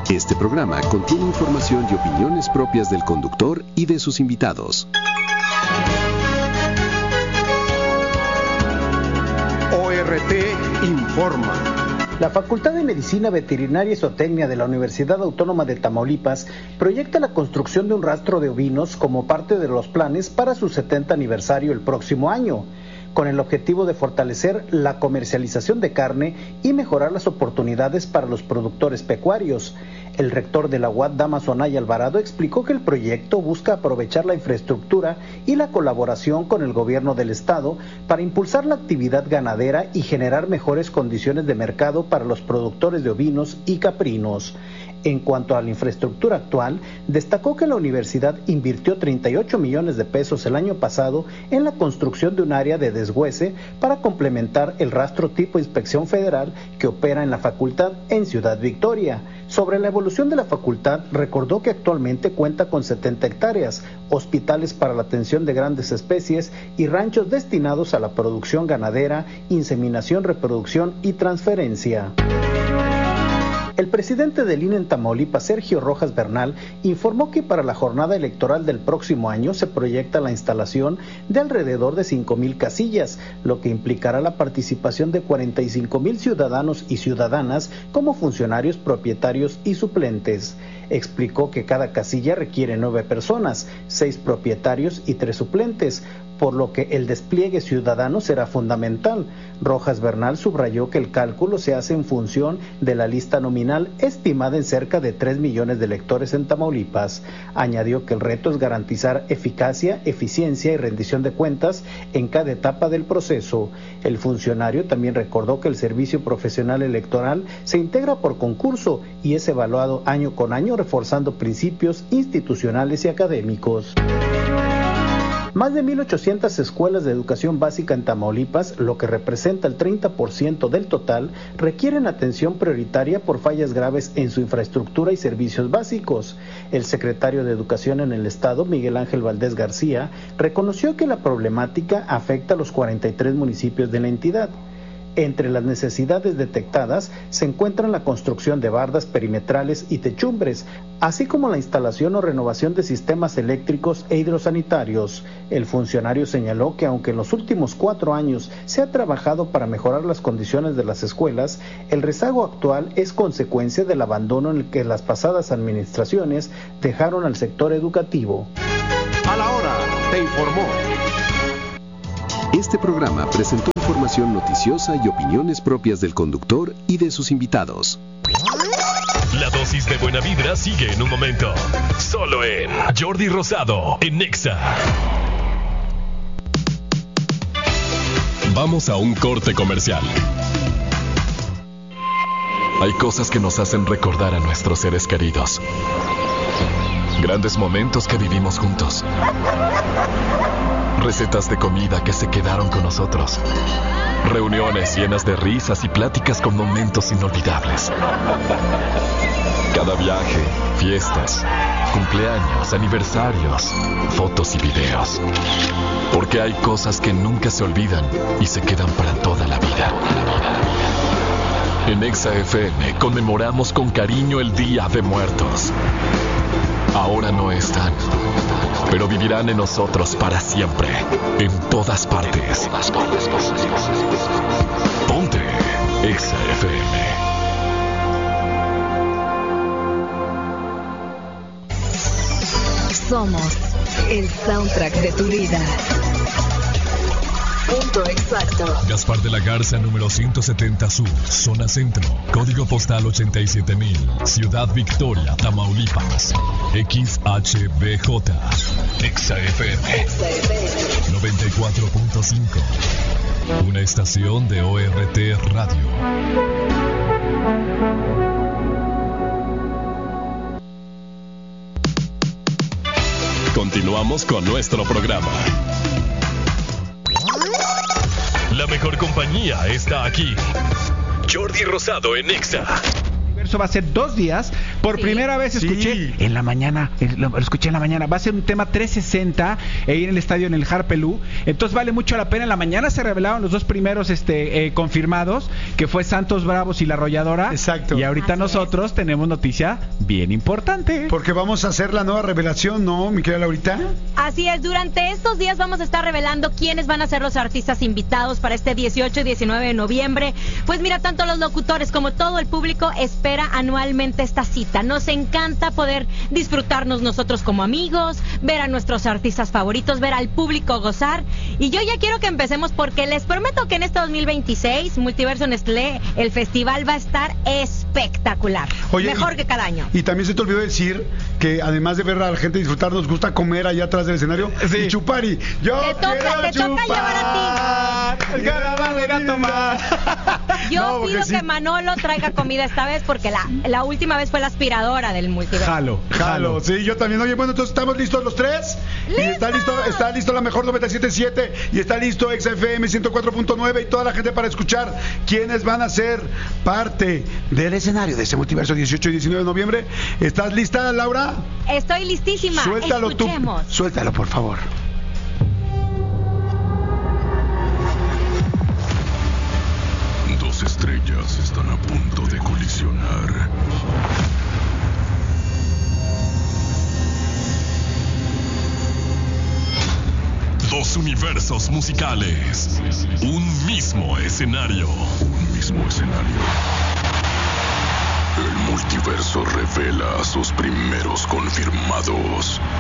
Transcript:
Este programa contiene información y opiniones propias del conductor y de sus invitados. ORT informa. La Facultad de Medicina Veterinaria y Zootecnia de la Universidad Autónoma de Tamaulipas proyecta la construcción de un rastro de ovinos como parte de los planes para su 70 aniversario el próximo año, con el objetivo de fortalecer la comercialización de carne y mejorar las oportunidades para los productores pecuarios. El rector de la UAT, Damaso Anaya Alvarado, explicó que el proyecto busca aprovechar la infraestructura y la colaboración con el gobierno del estado para impulsar la actividad ganadera y generar mejores condiciones de mercado para los productores de ovinos y caprinos. En cuanto a la infraestructura actual, destacó que la universidad invirtió 38 millones de pesos el año pasado en la construcción de un área de deshuese para complementar el rastro tipo Inspección Federal que opera en la facultad en Ciudad Victoria. Sobre la evolución de la facultad, recordó que actualmente cuenta con 70 hectáreas, hospitales para la atención de grandes especies y ranchos destinados a la producción ganadera, inseminación, reproducción y transferencia. El presidente del INE en Tamaulipas, Sergio Rojas Bernal, informó que para la jornada electoral del próximo año se proyecta la instalación de alrededor de 5,000 casillas, lo que implicará la participación de 45,000 ciudadanos y ciudadanas como funcionarios, propietarios y suplentes. Explicó que cada casilla requiere 9 personas, 6 propietarios y 3 suplentes, por lo que el despliegue ciudadano será fundamental. Rojas Bernal subrayó que el cálculo se hace en función de la lista nominal estimada en cerca de 3 millones de electores en Tamaulipas. Añadió que el reto es garantizar eficacia, eficiencia y rendición de cuentas en cada etapa del proceso. El funcionario también recordó que el servicio profesional electoral se integra por concurso y es evaluado año con año, reforzando principios institucionales y académicos. Más de 1,800 escuelas de educación básica en Tamaulipas, lo que representa el 30% del total, requieren atención prioritaria por fallas graves en su infraestructura y servicios básicos. El secretario de Educación en el estado, Miguel Ángel Valdés García, reconoció que la problemática afecta a los 43 municipios de la entidad. Entre las necesidades detectadas se encuentran la construcción de bardas perimetrales y techumbres, así como la instalación o renovación de sistemas eléctricos e hidrosanitarios. El funcionario señaló que aunque en los últimos 4 años se ha trabajado para mejorar las condiciones de las escuelas, el rezago actual es consecuencia del abandono en el que las pasadas administraciones dejaron al sector educativo. A la hora, te informó. Este programa presentó información noticiosa y opiniones propias del conductor y de sus invitados. La dosis de buena vibra sigue en un momento. Solo en Jordi Rosado, en Nexa. Vamos a un corte comercial. Hay cosas que nos hacen recordar a nuestros seres queridos. Grandes momentos que vivimos juntos. Recetas de comida que se quedaron con nosotros. Reuniones llenas de risas y pláticas con momentos inolvidables. Cada viaje, fiestas, cumpleaños, aniversarios, fotos y videos. Porque hay cosas que nunca se olvidan y se quedan para toda la vida. En Exa FM conmemoramos con cariño el Día de Muertos. Ahora no están, pero vivirán en nosotros para siempre, en todas partes. Ponte Exa FM. Somos el soundtrack de tu vida. Punto exacto. Gaspar de la Garza, número 170 Sur, zona centro, código postal 87,000, Ciudad Victoria, Tamaulipas. XHBJ, Exa FM 94.5, una estación de ORT Radio. Continuamos con nuestro programa. La mejor compañía está aquí. Jordi Rosado en Nexa. Va a ser 2 días Por primera vez escuché en la mañana, lo escuché en la mañana. Va a ser un tema 360 ahí en el estadio, en el Harpelú. Entonces vale mucho la pena. En la mañana se revelaron los dos primeros confirmados, que fue Santos Bravos y La Arrolladora. Exacto. Y ahorita nosotros tenemos noticia bien importante. Porque vamos a hacer la nueva revelación, ¿no, mi querida Laurita? Así es, durante estos días vamos a estar revelando quiénes van a ser los artistas invitados para este 18 y 19 de noviembre. Pues mira, tanto los locutores como todo el público espera anualmente esta cita. Nos encanta poder disfrutarnos nosotros como amigos, ver a nuestros artistas favoritos, ver al público gozar. Y yo ya quiero que empecemos porque les prometo que en este 2026, Multiverso Nestlé, el festival va a estar espectacular. Oye, mejor que cada año. Y también se te olvidó decir que además de ver a la gente disfrutar, nos gusta comer allá atrás del escenario y chupar. Y yo te toca llevar a ti. El carnaval ir a tomar. Yo pido que Manolo traiga comida esta vez porque la última vez fue la aspiradora del multiverso. Jalo. Sí, yo también. Oye, bueno, entonces estamos listos los tres. ¡Listo! Y está listo la mejor 97.7 y está listo XFM 104.9 y toda la gente para escuchar quiénes van a ser parte del escenario de ese multiverso 18 y 19 de noviembre. ¿Estás lista, Laura? Estoy listísima. Suéltalo. Escuchemos. Suéltalo, por favor. Dos estrellas están a punto de colisionar. Dos universos musicales. Un mismo escenario. Un mismo escenario. El multiverso revela a sus primeros confirmados.